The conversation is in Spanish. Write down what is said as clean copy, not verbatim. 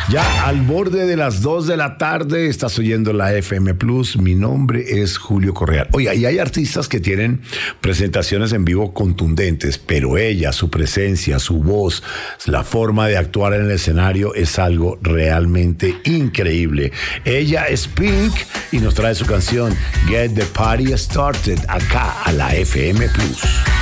Ya al borde de las 2 de la tarde estás oyendo la FM Plus. Mi nombre es Julio Correal. Oye, y hay artistas que tienen presentaciones en vivo contundentes, pero ella, su presencia, su voz, la forma de actuar en el escenario es algo realmente increíble. Ella es Pink y nos trae su canción Get the Party Started acá a la FM Plus.